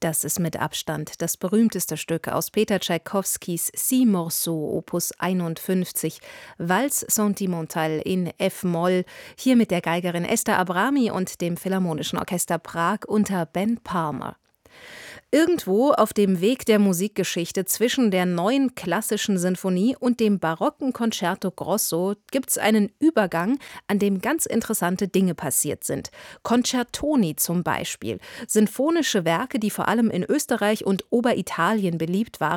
Das ist mit Abstand das berühmteste Stück aus Peter Tschaikowskis Six Morceaux, Opus 51, Valse sentimentale in F-Moll, hier mit der Geigerin Esther Abrami und dem Philharmonischen Orchester Prag unter Ben Palmer. Irgendwo auf dem Weg der Musikgeschichte zwischen der neuen klassischen Sinfonie und dem barocken Concerto Grosso gibt's einen Übergang, an dem ganz interessante Dinge passiert sind. Concertoni zum Beispiel, sinfonische Werke, die vor allem in Österreich und Oberitalien beliebt waren